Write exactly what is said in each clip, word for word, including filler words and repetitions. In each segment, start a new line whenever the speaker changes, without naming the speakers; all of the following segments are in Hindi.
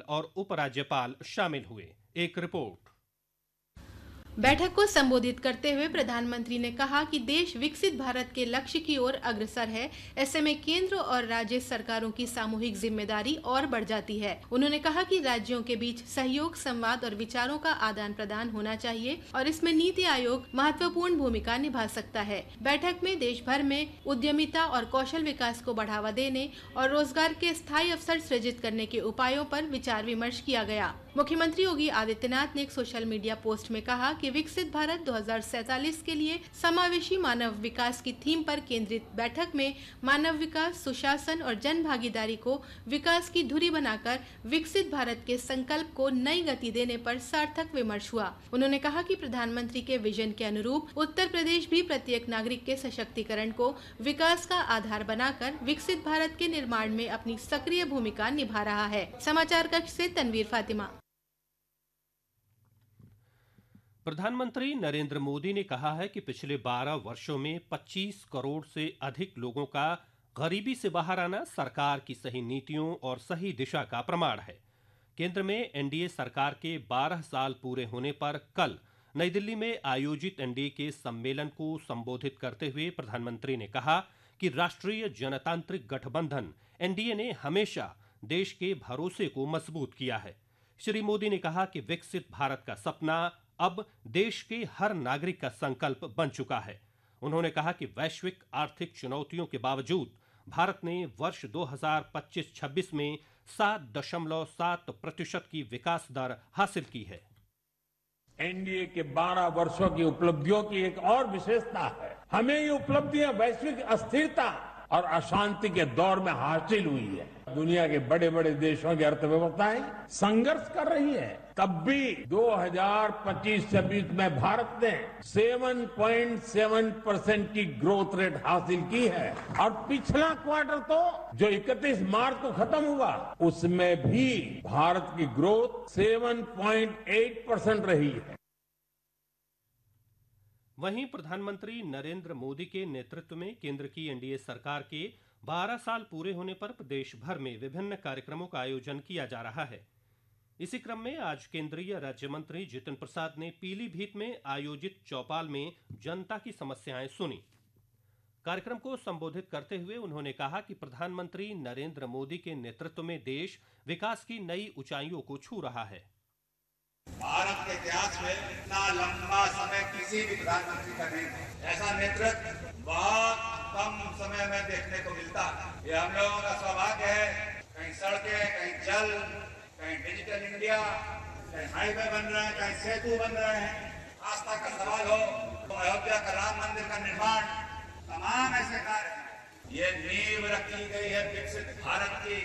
और उपराज्यपाल शामिल हुए। एक रिपोर्ट।
बैठक को संबोधित करते हुए प्रधानमंत्री ने कहा कि देश विकसित भारत के लक्ष्य की ओर अग्रसर है। ऐसे में केंद्र और राज्य सरकारों की सामूहिक जिम्मेदारी और बढ़ जाती है। उन्होंने कहा कि राज्यों के बीच सहयोग, संवाद और विचारों का आदान प्रदान होना चाहिए और इसमें नीति आयोग महत्वपूर्ण भूमिका निभा सकता है। बैठक में देश भर में उद्यमिता और कौशल विकास को बढ़ावा देने और रोजगार के स्थायी अवसर सृजित करने के उपायों पर विचार विमर्श किया गया। मुख्यमंत्री योगी आदित्यनाथ ने एक सोशल मीडिया पोस्ट में कहा कि विकसित भारत दो हज़ार सैंतालीस के लिए समावेशी मानव विकास की थीम पर केंद्रित बैठक में मानव विकास, सुशासन और जन भागीदारी को विकास की धुरी बनाकर विकसित भारत के संकल्प को नई गति देने पर सार्थक विमर्श हुआ। उन्होंने कहा कि प्रधानमंत्री के विजन के अनुरूप उत्तर प्रदेश भी प्रत्येक नागरिक के सशक्तिकरण को विकास का आधार बनाकर विकसित भारत के निर्माण में अपनी सक्रिय भूमिका निभा रहा है। समाचार कक्ष से तनवीर फातिमा।
प्रधानमंत्री नरेंद्र मोदी ने कहा है कि पिछले बारह वर्षों में पच्चीस करोड़ से अधिक लोगों का गरीबी से बाहर आना सरकार की सही नीतियों और सही दिशा का प्रमाण है। केंद्र में एनडीए सरकार के बारह साल पूरे होने पर कल नई दिल्ली में आयोजित एनडीए के सम्मेलन को संबोधित करते हुए प्रधानमंत्री ने कहा कि राष्ट्रीय जनतांत्रिक गठबंधन एनडीए ने हमेशा देश के भरोसे को मजबूत किया है। श्री मोदी ने कहा कि विकसित भारत का सपना अब देश के हर नागरिक का संकल्प बन चुका है। उन्होंने कहा कि वैश्विक आर्थिक चुनौतियों के बावजूद भारत ने वर्ष दो हज़ार पच्चीस छब्बीस में सात दशमलव सात प्रतिशत की विकास दर हासिल की है।
एनडीए के बारह वर्षों की उपलब्धियों की एक और विशेषता है, हमें ये उपलब्धियां वैश्विक अस्थिरता और अशांति के दौर में हासिल हुई है। दुनिया के बड़े बड़े देशों की अर्थव्यवस्थाएं संघर्ष कर रही है, तब भी दो हज़ार पच्चीस छब्बीस में भारत ने सात पॉइंट सात परसेंट की ग्रोथ रेट हासिल की है और पिछला क्वार्टर तो जो इकतीस मार्च को खत्म हुआ उसमें भी भारत की ग्रोथ सात पॉइंट आठ परसेंट रही है।
वहीं प्रधानमंत्री नरेंद्र मोदी के नेतृत्व में केंद्र की एनडीए सरकार के बारह साल पूरे होने पर प्रदेश भर में विभिन्न कार्यक्रमों का आयोजन किया जा रहा है। इसी क्रम में आज केंद्रीय राज्य मंत्री जितिन प्रसाद ने पीलीभीत में आयोजित चौपाल में जनता की समस्याएं सुनी। कार्यक्रम को संबोधित करते हुए उन्होंने कहा कि प्रधानमंत्री नरेंद्र मोदी के नेतृत्व में देश विकास की नई ऊंचाइयों को छू रहा है।
भारत के इतिहास में इतना लंबा समय किसी भी प्रधानमंत्री का नहीं है। ऐसा नेतृत्व बहुत कम समय में देखने को मिलता है। ये हम लोगों का सौभाग्य है। कहीं सड़कें, कहीं जल, कहीं डिजिटल इंडिया, कहीं हाईवे बन रहे हैं, कहीं सेतु बन रहे हैं। आस्था का सवाल हो तो अयोध्या का राम मंदिर का निर्माण, तमाम ऐसे कार्य, ये नींव रखी गई है विकसित भारत की।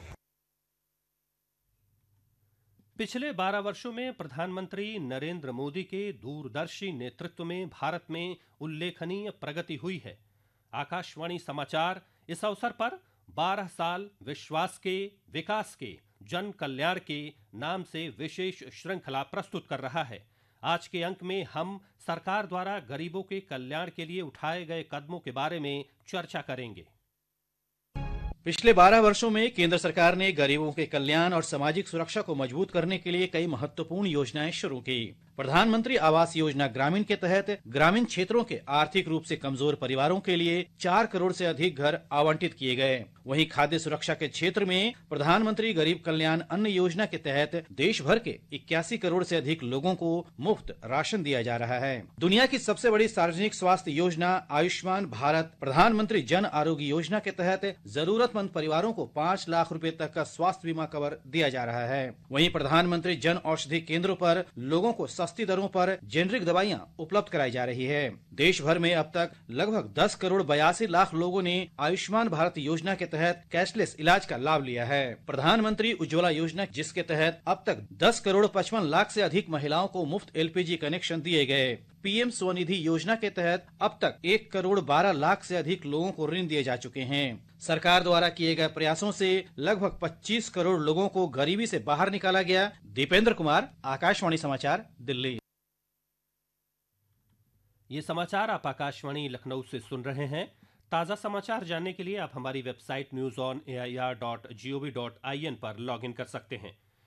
पिछले बारह वर्षों में प्रधानमंत्री नरेंद्र मोदी के दूरदर्शी नेतृत्व में भारत में उल्लेखनीय प्रगति हुई है। आकाशवाणी समाचार इस अवसर पर बारह साल विश्वास के, विकास के, जन कल्याण के नाम से विशेष श्रृंखला प्रस्तुत कर रहा है। आज के अंक में हम सरकार द्वारा गरीबों के कल्याण के लिए उठाए गए कदमों के बारे में चर्चा करेंगे।
पिछले बारह वर्षों में केंद्र सरकार ने गरीबों के कल्याण और सामाजिक सुरक्षा को मजबूत करने के लिए कई महत्वपूर्ण योजनाएं शुरू की। प्रधानमंत्री आवास योजना ग्रामीण के तहत ग्रामीण क्षेत्रों के आर्थिक रूप से कमजोर परिवारों के लिए चार करोड़ से अधिक घर आवंटित किए गए। वहीं खाद्य सुरक्षा के क्षेत्र में प्रधानमंत्री गरीब कल्याण अन्न योजना के तहत देश भर के इक्यासी करोड़ से अधिक लोगों को मुफ्त राशन दिया जा रहा है। दुनिया की सबसे बड़ी सार्वजनिक स्वास्थ्य योजना आयुष्मान भारत प्रधानमंत्री जन आरोग्य योजना के तहत जरूरतमंद परिवारों को पाँच लाख रुपए तक का स्वास्थ्य बीमा कवर दिया जा रहा है। वहीं प्रधानमंत्री जन औषधि केंद्रों पर लोगों को सस्ती दरों पर जेनरिक दवाइयां उपलब्ध कराई जा रही है। देश भर में अब तक लगभग दस करोड़ बयासी लाख लोगों ने आयुष्मान भारत योजना के तहत कैशलेस इलाज का लाभ लिया है। प्रधानमंत्री उज्ज्वला योजना जिसके तहत अब तक दस करोड़ पचपन लाख से अधिक महिलाओं को मुफ्त एलपीजी कनेक्शन दिए गए। पीएम स्वनिधि योजना के तहत अब तक एक करोड़ बारह लाख से अधिक लोगों को ऋण दिए जा चुके हैं। सरकार द्वारा किए गए प्रयासों से लगभग पच्चीस करोड़ लोगों को गरीबी से बाहर निकाला गया। दीपेंद्र कुमार, आकाशवाणी समाचार, दिल्ली।
ये समाचार आप आकाशवाणी लखनऊ से सुन रहे हैं। ताज़ा समाचार जानने के लिए आप हमारी website news on A I R dot G O V dot I N पर लॉग इन कर सकते हैं।